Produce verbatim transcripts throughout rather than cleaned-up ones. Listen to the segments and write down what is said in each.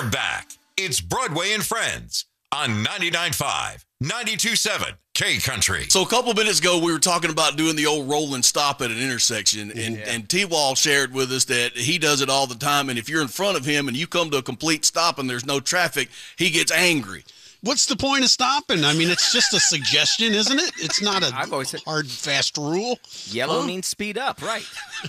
We're back. It's Broadway and Friends on ninety-nine point five, ninety-two point seven K Country. So a couple of minutes ago, we were talking about doing the old roll and stop at an intersection, and, Yeah. and T-Wall shared with us that he does it all the time, and if you're in front of him and you come to a complete stop and there's no traffic, he gets angry. What's the point of stopping? I mean, it's just a suggestion, isn't it? It's not a I've always said- hard, fast rule. Yellow Huh? means speed up, right?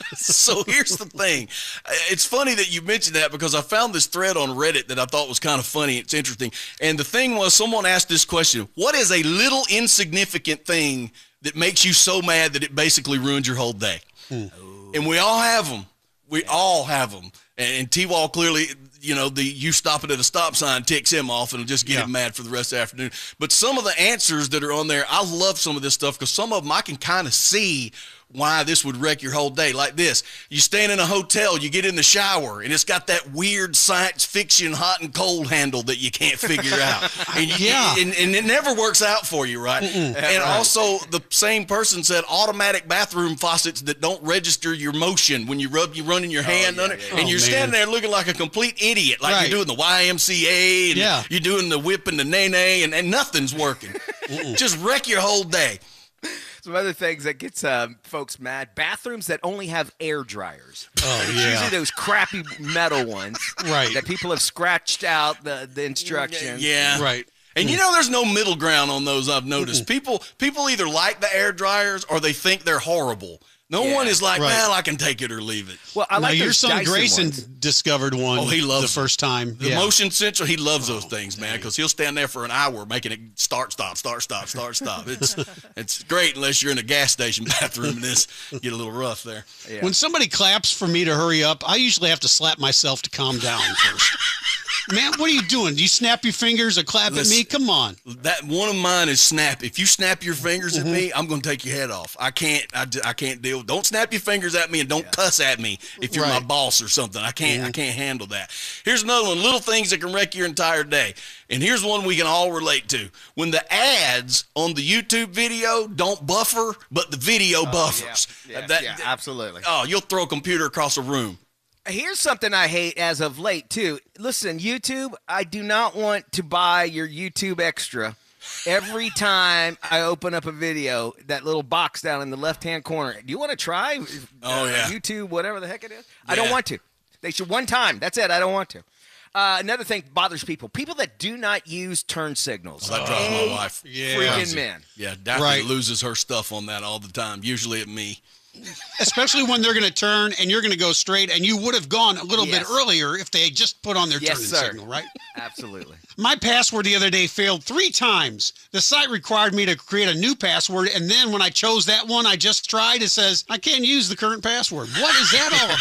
So here's the thing. It's funny that you mentioned that because I found this thread on Reddit that I thought was kind of funny. It's interesting. And the thing was, someone asked this question: what is a little insignificant thing that makes you so mad that it basically ruins your whole day? Hmm. And we all have them. We all have them. And, and T-Wall clearly, you know, the you stopping at a stop sign ticks him off and it'll just get Yeah. him mad for the rest of the afternoon. But some of the answers that are on there, I love some of this stuff because some of them I can kind of see why this would wreck your whole day. Like this: you stand in a hotel, you get in the shower, and it's got that weird science fiction hot and cold handle that you can't figure out. And, you, Yeah. and, and it never works out for you, right? And right. also, the same person said automatic bathroom faucets that don't register your motion when you rub, you running your hand yeah, under, yeah, and yeah. you're Oh, standing man. there looking like a complete idiot, like Right. you're doing the Y M C A, and Yeah. you're doing the whip and the nay-nay, and, and nothing's working. Just wreck your whole day. Some other things that gets um, folks mad: bathrooms that only have air dryers. Oh, It's yeah. usually those crappy metal ones, Right. That people have scratched out the the instructions. Yeah. Right. And you know, there's no middle ground on those. I've noticed people people either like the air dryers or they think they're horrible. No Yeah. one is like, Right. well, I can take it or leave it. Well, I now, like your those son Dyson Grayson ones. discovered one Oh, he loves the first time. The yeah. Motion Central, he loves those things, man, because he'll stand there for an hour making it start, stop, start, stop, start, stop. It's it's great unless you're in a gas station bathroom and this get a little rough there. Yeah. When somebody claps for me to hurry up, I usually have to slap myself to calm down first. Man, what are you doing? Do you snap your fingers or clap Listen. at me? Come on. That one of mine is snap. If you snap your fingers Mm-hmm. at me, I'm going to take your head off. I can't. I, ju- I can't deal. Don't snap your fingers at me and don't cuss at me if you're my Right. boss or something. I can't. Mm-hmm. I can't handle that. Here's another one. Little things that can wreck your entire day. And here's one we can all relate to. When the ads on the YouTube video don't buffer, but the video buffers. Yeah, That- yeah, that- absolutely. Oh, you'll throw a computer across a room. Here's something I hate as of late, too. Listen, YouTube, I do not want to buy your YouTube Extra every time I open up a video, that little box down in the left-hand corner. Do you want to try? Oh, Uh, yeah. YouTube, whatever the heck it is? I don't Yeah. want to. They should one time. That's it. I don't want to. Uh, another thing bothers people. People that do not use turn signals. That drives my A wife. Yeah. freaking man. Yeah, Daphne Right. loses her stuff on that all the time, usually at me. Especially when they're going to turn and you're going to go straight, and you would have gone a little Yes. bit earlier if they had just put on their Yes, turning sir. signal, right? Absolutely. My password the other day failed three times. The site required me to create a new password, and then when I chose that one I just tried, it says, I can't use the current password. What is that all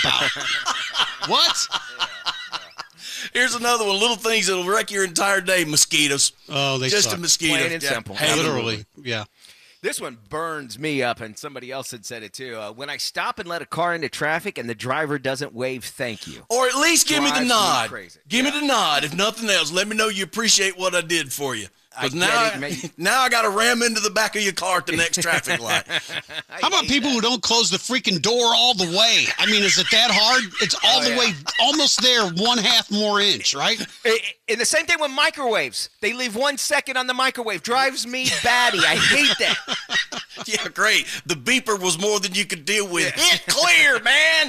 about? What? Here's another one. Little things that'll wreck your entire day. Mosquitoes. Oh, they Just suck. a mosquito. Plain and simple. Hey, Literally, yeah. This one burns me up, and somebody else had said it too. Uh, when I stop and let a car into traffic and the driver doesn't wave thank you. Or at least give me the Drives me nod. crazy. Give me the nod. If nothing else, let me know you appreciate what I did for you. Because I now, get it, man. I, now I got to ram into the back of your car at the next traffic light. How about people who don't close the freaking door all the way? I mean, is it that hard? It's all Oh, the yeah. way, almost there, one half more inch, right? And the same thing with microwaves. They leave one second on the microwave. Drives me batty. I hate that. Yeah, great. The beeper was more than you could deal with. Hit clear, man.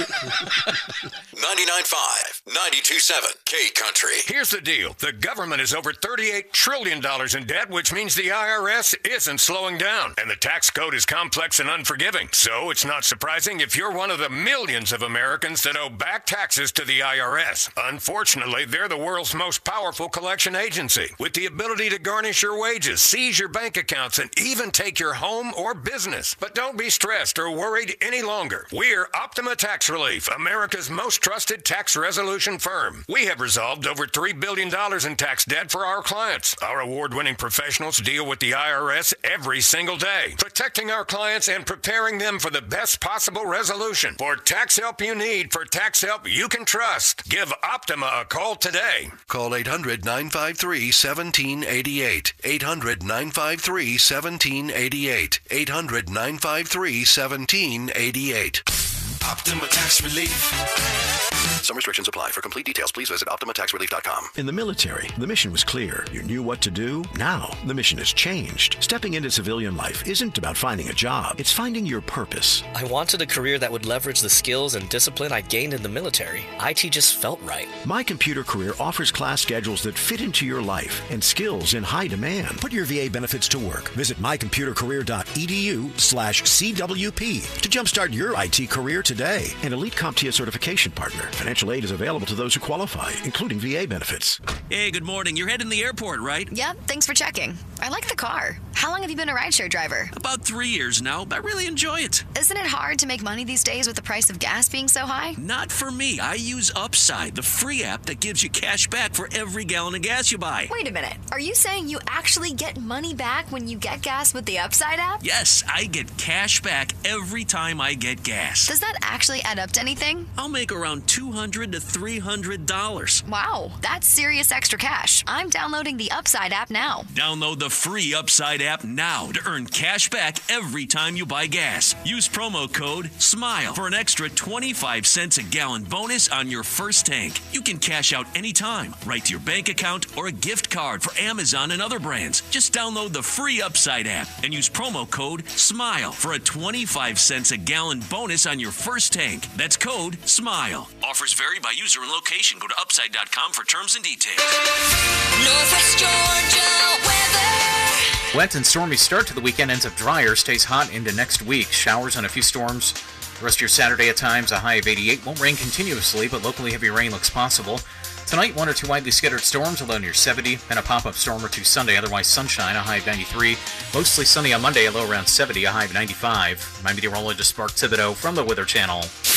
ninety-nine point five, ninety-two point seven K Country. Here's the deal. The government is over thirty-eight trillion dollars in debt, which means the I R S isn't slowing down. And the tax code is complex and unforgiving. So it's not surprising if you're one of the millions of Americans that owe back taxes to the I R S. Unfortunately, they're the world's most powerful collection agency, with the ability to garnish your wages, seize your bank accounts, and even take your home or business. But don't be stressed or worried any longer. We're Optima Tax Relief, America's most trusted tax resolution firm. We have resolved over three billion dollars in tax debt for our clients. Our award-winning professionals deal with the I R S every single day, protecting our clients and preparing them for the best possible resolution. For tax help you need, for tax help you can trust, give Optima a call today. Call eight hundred, nine five three, one seven eight eight. eight hundred, nine five three, one seven eight eight. eight hundred, nine five three, one seven eight eight. Optima Tax Relief. Some restrictions apply. For complete details, please visit Optima Tax Relief dot com. In the military, the mission was clear. You knew what to do. Now, the mission has changed. Stepping into civilian life isn't about finding a job. It's finding your purpose. I wanted a career that would leverage the skills and discipline I gained in the military. I T just felt right. My Computer Career offers class schedules that fit into your life and skills in high demand. Put your V A benefits to work. Visit my computer career dot e d u slash C W P to jumpstart your I T career today. An Elite CompTIA certification partner. Financial aid is available to those who qualify, including V A benefits. Hey, good morning. You're heading to the airport, right? Yep, thanks for checking. I like the car. How long have you been a rideshare driver? About three years now. I really enjoy it. Isn't it hard to make money these days with the price of gas being so high? Not for me. I use Upside, the free app that gives you cash back for every gallon of gas you buy. Wait a minute. Are you saying you actually get money back when you get gas with the Upside app? Yes, I get cash back every time I get gas. Does that actually add up to anything? I'll make around two hundred to three hundred dollars. Wow, that's serious extra cash. I'm downloading the Upside app now. Download the free Upside app now to earn cash back every time you buy gas. Use promo code SMILE for an extra twenty-five cents a gallon bonus on your first tank. You can cash out anytime, right to your bank account or a gift card for Amazon and other brands. Just download the free Upside app and use promo code SMILE for a twenty-five cents a gallon bonus on your first tank. That's code SMILE. Offers vary by user and location. Go to upside dot com for terms and details. Northwest Georgia weather. Wet and stormy start to the weekend, ends up drier, stays hot into next week. Showers and a few storms the rest of your Saturday at times, a high of eighty-eight. Won't rain continuously, but locally heavy rain looks possible. Tonight, one or two widely scattered storms, a low near seventy, and a pop-up storm or two Sunday. Otherwise, sunshine, a high of ninety-three. Mostly sunny on Monday, a low around seventy, a high of ninety-five. My meteorologist Mark Thibodeau from the Weather Channel.